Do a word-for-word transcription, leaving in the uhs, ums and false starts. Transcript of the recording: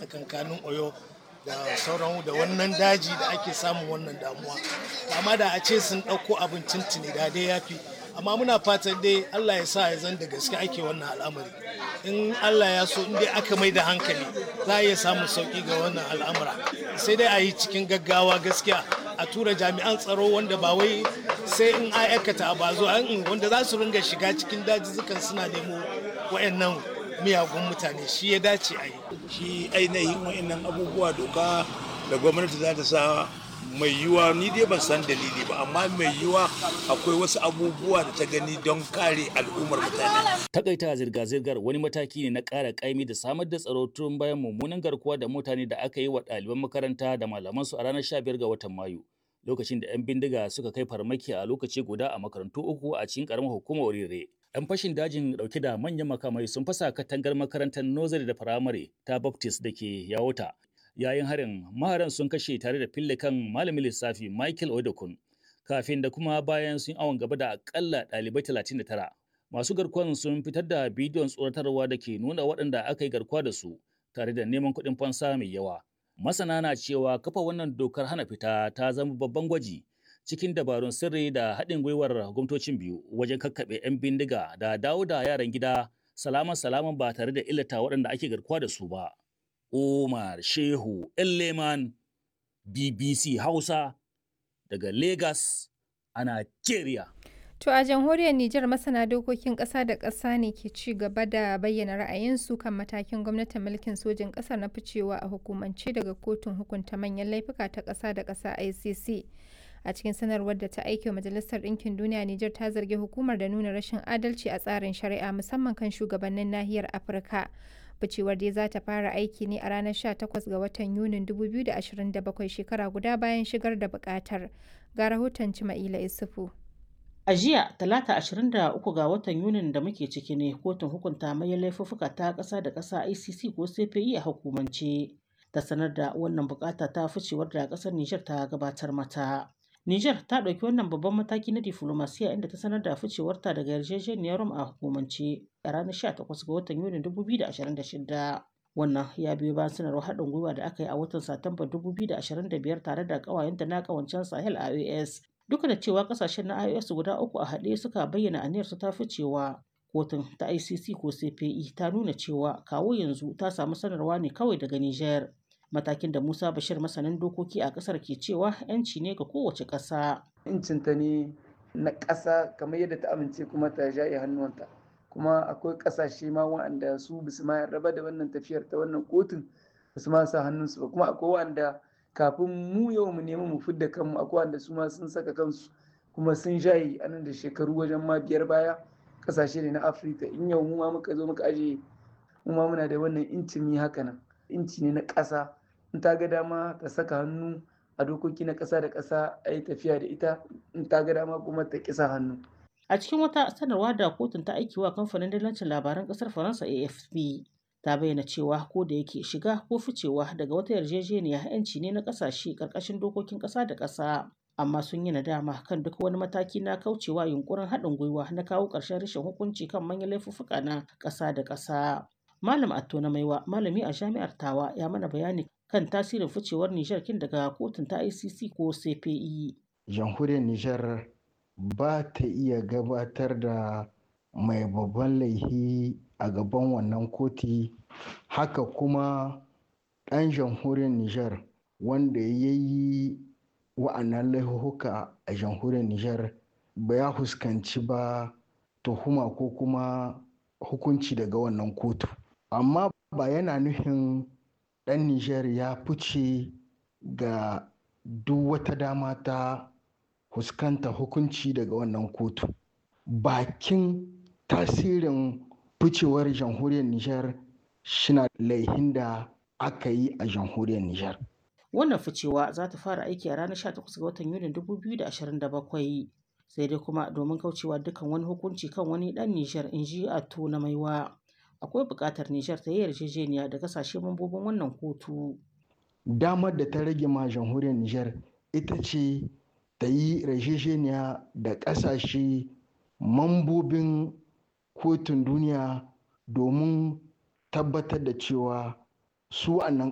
tsakankanin Oyo da sauran da wannan daji da ake samun wannan damuwa. Amma da a ce sun ɗauko abin tuntuni da dai ya fi. Amma muna fatan dai Allah ya sa ya zan da gaske ake wannan al'amari. In Allah ya so in dai aka mai da hankali za a iya samun sauƙi ga wannan al'amura. Sai dai a yi cikin gaggawa gaskiya a tura jami'an tsaro wanda ba wai sai in aikata ba zo wanda za su ringa shiga cikin dajizukan suna nemo wayannan miyagun mutane shi ya dace a yi. Shi ainihin wayannan abubuwa doka da gwamnati za ta sa mai yiwa ni dai ban san dalili ba amma mai yiwa akwai wasu abubuwa da ta gani don kare al'ummar mutane. Takaita zirga-zirgar wani mataki ne na ƙara ƙaimi da samar da tsaro tun bayan mummunan garkuwa da mutane da aka yi wa ɗaliban makaranta da malamansu a ranar sha biyar ga watan Mayu. Lokacin da 'yan bindiga suka kai farmaki a lokaci guda a makarantu uku a cikin ƙaramar hukumar Orire. 'Yan fashin dajin ɗauke da manyan makamai sun fasa katangar makarantar nursery da firamare ta Baptist da ke Yawota. Yayin harin maharan sun kashe tare da fille kan malamin lissafi Michael Odokun kafin da kuma bayan sun awon gaba da akalla ɗalibai talatin da tara. Masu garkuwan sun fitar da bidiyon tsoratarwa da ke nuna waɗanda aka yi garkuwa da su tare da neman kuɗin fansa mai yawa. Masana na cewa kafa wannan dokar hana fita ta zama babban gwaji cikin dabarun sirri da haɗin gwiwar gwamnatocin biyu wajen kakkaɓe 'yan bindiga da dawo da yaran gida salaman salaman ba tare da illata waɗanda ake garkuwa da su ba. Umar Shehu Elleman, B B C Hausa daga Lagos a Nigeria. To a jamhuriyar Nijar masana dokokin ƙasa da ƙasa ne ke ci gaba da bayyana ra'ayinsu kan matakin gwamnatin mulkin sojin ƙasar na ficewa a hukumance daga kotun hukunta manyan laifuka ta ƙasa da ƙasa I C C. A cikin sanarwar da ta aike wa Majalisar Ɗinkin Duniya, Nijar ta zargi hukumar da nuna rashin adalci a tsarin shari'a musamman kan shugabannin nahiyar Afirka. Ficewar dai za ta fara aiki ne a ranar sha takwas ga watan Yunin dubu biyu da ashirin da bakwai shekara guda bayan shigar da buƙatar. Ga rahoton Cima'ila Isufu. A jiya talata ashirin da uku ga watan Yunin da muke ciki ne kotun hukunta manyan laifuffuka ta ƙasa da ƙasa I C C ko C P I a hukumance ta sanar da wannan bukata ta ficewar da ƙasar Nijar ta gabatar mata. Nijar ta ɗauki wannan babban mataki na diflomasiya inda ta sanar da ficewarta daga yarjejeniyar Rome a hukumance a ranar sha takwas ga watan Yunin dubu biyu da ashirin da shida. Wannan ya biyo bayan sanarwar haɗin gwiwa da aka yi a watan Satumba dubu biyu da ashirin da biyar tare da ƙawayenta na ƙawancen Sahel I O S. Duka da cewa kasashen na I O S guda uku a haɗe suka bayyana aniyarsu ta ficewa, kotun ta I C C ko C P I ta nuna cewa kawo yanzu ta samu sanarwa ne kawai daga Nijar. Matakin da Musa Bashir masanin dokoki a ƙasar ke cewa 'yanci ne ga kowace ƙasa. Incinta ne na ƙasa kamar yadda ta amince kuma ta jaye hannuwanta. Kuma akwai ƙasashe ma waɗanda su bisu ma raba da wannan tafiyar ta wannan kotun basu ma sa hannunsu ba, kuma akwai waɗanda kafin mu yau mu nemi mu fidda kanmu akwai wanda su ma sun saka kansu kuma sun jaye a nan da shekaru wajen ma biyar baya. Kasashe ne na Afirka, in yau mu ma muka zo muka aje mu ma muna da wannan incin haka nan, inci ne na ƙasa, in ta ga dama ta saka hannu a dokoki na ƙasa da ƙasa a yi tafiya da ita, in ta ga dama kuma ta kisa hannu. A cikin wata sanarwa da kotun ta aiki wa kamfanin dillancin labaran ƙasar Faransa A F P ta bayyana cewa ko da yake shiga ko ficewa daga wata yarjejeniya 'yanci ne na ƙasashe ƙarƙashin dokokin ƙasa da ƙasa, amma sun yi nadama kan duk wani mataki na kaucewa yunkurin haɗin gwiwa na kawo ƙarshen rashin hukunci kan manyan laifuffuka na ƙasa da ƙasa. Malam Atto na Maiwa, malami a Jami'ar Tawa, ya mana bayani kan tasirin ficewar Nijar kin daga kotun ta I C C ko C P I. Jamhuriyar Nijar ba ta iya gabatar da mai babban laifi a gaban wannan koti, haka kuma ɗan jamhuriyar Nijar wanda ya yi wa'annan laifuka a jamhuriyar Nijar ba ya fuskanci ba tuhuma ko kuma hukunci daga wannan kotu. Amma ba yana nufin ɗan Nijar ya fice ga duk wata dama ta fuskanta hukunci daga wannan kotu. Bakin tasirin ficewar jamhuriyar Nijar shina laihin da aka yi a jamhuriyar Nijar. Wannan ficewa za ta fara aiki a ranar sha takwas ga watan Yuni dubu biyu da ashirin da bakwai, sai dai kuma domin kaucewa dukkan wani hukunci kan wani ɗan Nijar, in ji Atto na Maiwa, akwai buƙatar Nijar ta yi yarjejeniya da kasashe mambobin wannan kotu. Damar da ta rage ma jamhuriyar Nijar ita ce ta yi yarjejeniya da ƙasashe mambobin kotun duniya domin tabbatar da cewa su a nan